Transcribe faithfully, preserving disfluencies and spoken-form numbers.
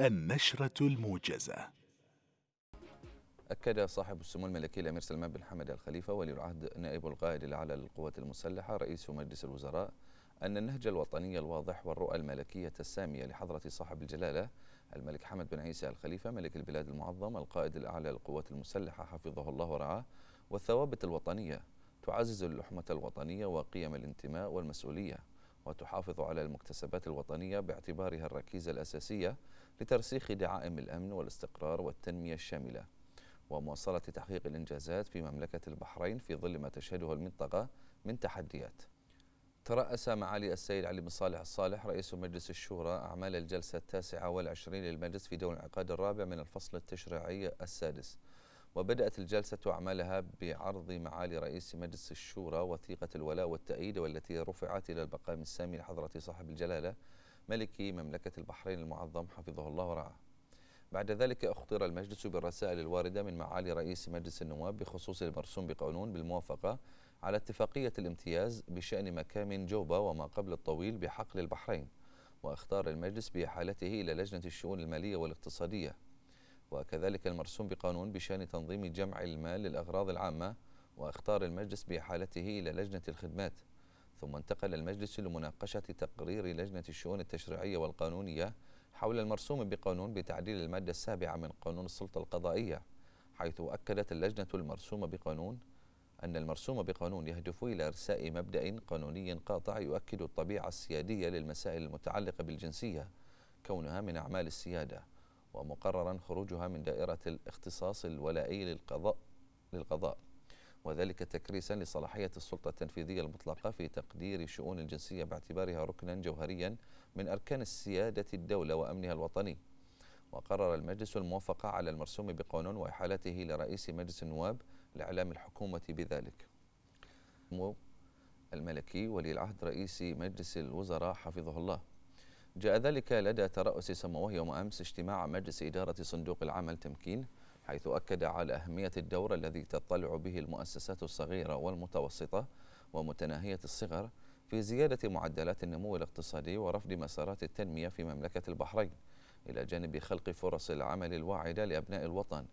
النشرة الموجزة. أكد صاحب السمو الملكي الأمير سلمان بن حمد الخليفة ولي العهد نائب القائد الأعلى للقوات المسلحة رئيس مجلس الوزراء أن النهج الوطني الواضح والرؤى الملكية السامية لحضرة صاحب الجلالة الملك حمد بن عيسى الخليفة ملك البلاد المعظم القائد الأعلى للقوات المسلحة حفظه الله ورعاه والثوابت الوطنية تعزز اللحمة الوطنية وقيم الانتماء والمسؤولية، وتحافظ على المكتسبات الوطنية باعتبارها الركيزة الأساسية لترسيخ دعائم الأمن والاستقرار والتنمية الشاملة، ومواصلة تحقيق الإنجازات في مملكة البحرين في ظل ما تشهده المنطقة من تحديات. ترأس معالي السيد علي بن صالح الصالح رئيس مجلس الشورى أعمال الجلسة التاسعة والعشرين للمجلس في دور الانعقاد الرابع من الفصل التشريعي السادس، وبدأت الجلسة أعمالها بعرض معالي رئيس مجلس الشورى وثيقة الولاء والتأييد والتي رفعت إلى المقام السامي لحضرة صاحب الجلالة ملك مملكة البحرين المعظم حفظه الله ورعاه. بعد ذلك اختير المجلس بالرسائل الواردة من معالي رئيس مجلس النواب بخصوص المرسوم بقانون بالموافقة على اتفاقية الامتياز بشأن مكامن جوبة وما قبل الطويل بحقل البحرين، واختار المجلس بإحالته إلى لجنة الشؤون المالية والاقتصادية، وكذلك المرسوم بقانون بشأن تنظيم جمع المال للأغراض العامة، واختار المجلس بإحالته إلى لجنة الخدمات. ثم انتقل المجلس لمناقشة تقرير لجنة الشؤون التشريعية والقانونية حول المرسوم بقانون بتعديل المادة السابعة من قانون السلطة القضائية، حيث أكدت اللجنة المرسوم بقانون أن المرسوم بقانون يهدف إلى إرساء مبدأ قانوني قاطع يؤكد الطبيعة السيادية للمسائل المتعلقة بالجنسية كونها من أعمال السيادة، ومقررا خروجها من دائرة الاختصاص الولائي للقضاء للقضاء وذلك تكريسا لصلاحية السلطة التنفيذية المطلقة في تقدير شؤون الجنسية باعتبارها ركنا جوهريا من أركان السيادة الدولة وأمنها الوطني. وقرر المجلس الموافقة على المرسوم بقانون وإحالته لرئيس مجلس النواب لإعلام الحكومة بذلك. الملكي ولي العهد رئيس مجلس الوزراء حفظه الله. جاء ذلك لدى ترأس سموه يوم أمس اجتماع مجلس إدارة صندوق العمل تمكين، حيث أكد على أهمية الدور الذي تطلع به المؤسسات الصغيرة والمتوسطة ومتناهية الصغر في زيادة معدلات النمو الاقتصادي ورفض مسارات التنمية في مملكة البحرين، إلى جانب خلق فرص العمل الواعدة لأبناء الوطن